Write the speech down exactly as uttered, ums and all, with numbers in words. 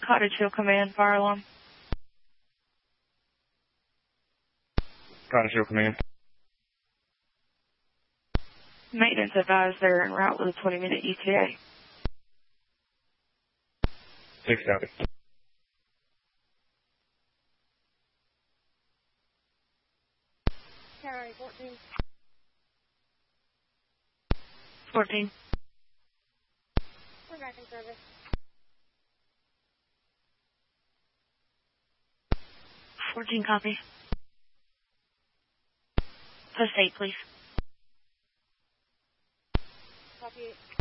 Cottage Hill Command, fire alarm. Cottage Hill Command. Maintenance advised they're en route with a twenty minute E T A. Six copy. Carry fourteen. fourteen. We're back in service. fourteen copy. Post eight, please. Copy eight.